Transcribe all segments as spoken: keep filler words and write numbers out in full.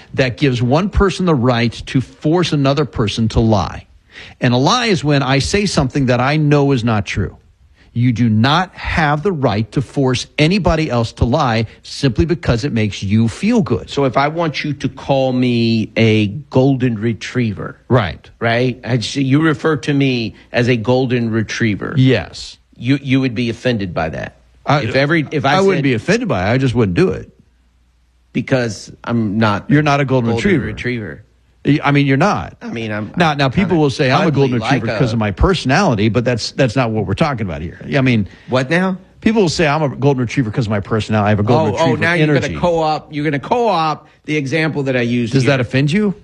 that gives one person the right to force another person to lie. And a lie is when I say something that I know is not true. You do not have the right to force anybody else to lie simply because it makes you feel good. So if I want you to call me a golden retriever. Right. Right? I, you refer to me as a golden retriever. Yes. You you would be offended by that. I, if every if I, I said, wouldn't be offended by it. I just wouldn't do it. Because I'm not. You're not a golden, golden retriever. retriever. I mean, you're not. I mean, I'm now. Now, people will say I'm a golden retriever like because a, of my personality, but that's that's not what we're talking about here. I mean, what now? People will say I'm a golden retriever because of my personality. I have a golden oh, retriever Oh, now energy. you're going to co-op. You're going to co-op the example that I used. Does here. that offend you?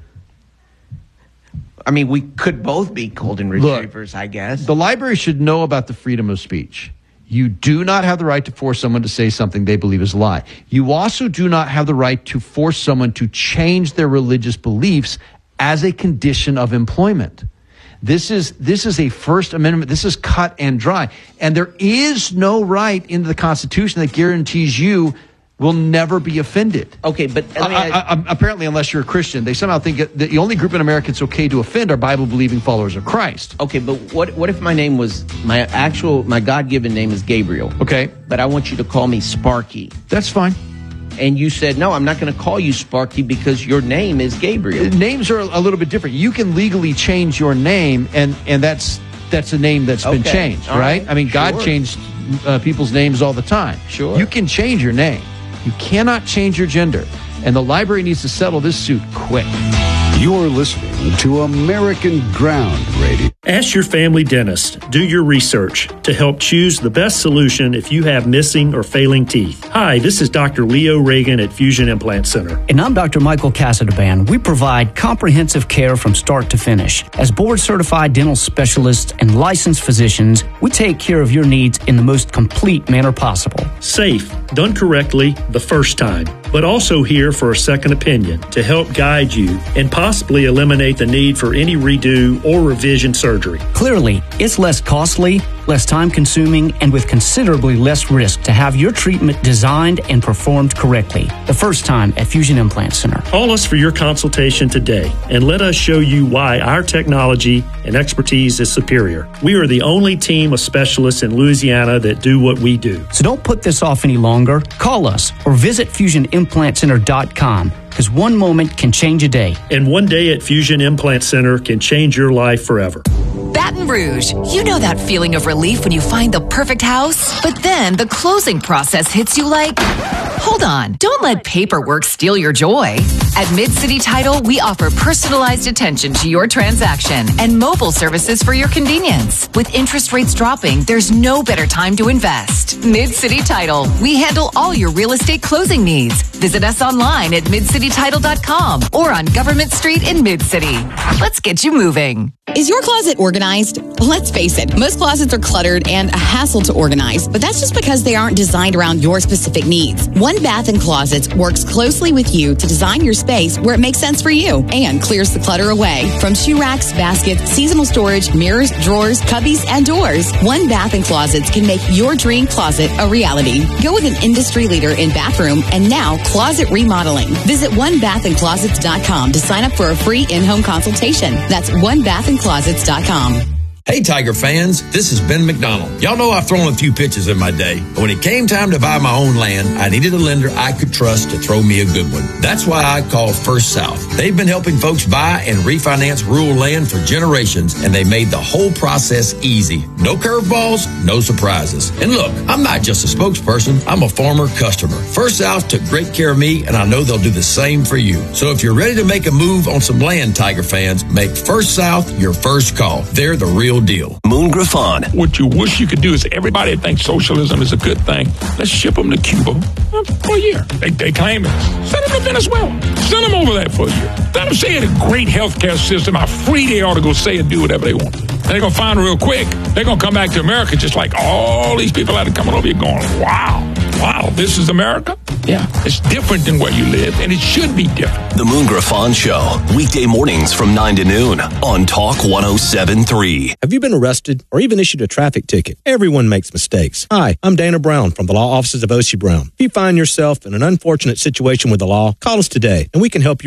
I mean, we could both be golden retrievers, Look, I guess. The library should know about the freedom of speech. You do not have the right to force someone to say something they believe is a lie. You also do not have the right to force someone to change their religious beliefs as a condition of employment. This is this is a First Amendment. This is cut and dry. And there is no right in the Constitution that guarantees you will never be offended. Okay, but I mean, I, I, I, apparently, unless you're a Christian, they somehow think that the only group in America it's okay to offend are Bible-believing followers of Christ. Okay, but what what if my name was, my actual, my God-given name is Gabriel? Okay. But I want you to call me Sparky. That's fine. And you said, no, I'm not going to call you Sparky because your name is Gabriel. Names are a little bit different. You can legally change your name, and, and that's that's a name that's okay. been changed, all right? right? I mean, Sure. God changed uh, people's names all the time. Sure. You can change your name. You cannot change your gender. And the library needs to settle this suit quick. You're listening to American Ground Radio. Ask your family dentist, do your research to help choose the best solution if you have missing or failing teeth. Hi, this is Doctor Leo Reagan at Fusion Implant Center. And I'm Doctor Michael Casadaband. We provide comprehensive care from start to finish. As board-certified dental specialists and licensed physicians, we take care of your needs in the most complete manner possible. Safe, done correctly the first time, but also here for a second opinion to help guide you and possibly eliminate the need for any redo or revision surgery. Clearly, it's less costly, less time-consuming, and with considerably less risk to have your treatment designed and performed correctly. The first time at Fusion Implant Center. Call us for your consultation today and let us show you why our technology and expertise is superior. We are the only team of specialists in Louisiana that do what we do. So don't put this off any longer. Call us or visit fusion implant center dot com. Because one moment can change a day. And one day at Fusion Implant Center can change your life forever. Baton Rouge, you know that feeling of relief when you find the perfect house? But then the closing process hits you like, hold on, don't let paperwork steal your joy. At Mid-City Title, we offer personalized attention to your transaction and mobile services for your convenience. With interest rates dropping, there's no better time to invest. Mid-City Title, we handle all your real estate closing needs. Visit us online at mid city title dot com or on Government Street in Mid-City. Let's get you moving. Is your closet organized? Let's face it, most closets are cluttered and a hassle to organize, but that's just because they aren't designed around your specific needs. One Bath and Closets works closely with you to design your space where it makes sense for you and clears the clutter away. From shoe racks, baskets, seasonal storage, mirrors, drawers, cubbies, and doors, One Bath and Closets can make your dream closet a reality. Go with an industry leader in bathroom and now closet remodeling. Visit one bath and closets dot com to sign up for a free in-home consultation. That's one bath and closets dot com. Hey, Tiger fans, this is Ben McDonald. Y'all know I've thrown a few pitches in my day, but when it came time to buy my own land, I needed a lender I could trust to throw me a good one. That's why I called First South. They've been helping folks buy and refinance rural land for generations, and they made the whole process easy. No curveballs, no surprises. And look, I'm not just a spokesperson, I'm a former customer. First South took great care of me, and I know they'll do the same for you. So if you're ready to make a move on some land, Tiger fans, make First South your first call. They're the real deal. Moon Griffon. What you wish you could do is everybody thinks socialism is a good thing. Let's ship them to Cuba for a year. They, they claim it. Send them to Venezuela. Send them over there for a year. Let them say it's a great healthcare system, how free they ought to go say and do whatever they want. And they're going to find real quick, they're going to come back to America just like all these people that are coming over here going, wow, wow, this is America? Yeah, it's different than where you live, and it should be different. The Moon Griffon Show, weekday mornings from nine to noon on Talk one oh seven point three. Have you been arrested or even issued a traffic ticket? Everyone makes mistakes. Hi, I'm Dana Brown from the law offices of O C Brown. If you find yourself in an unfortunate situation with the law, call us today, and we can help you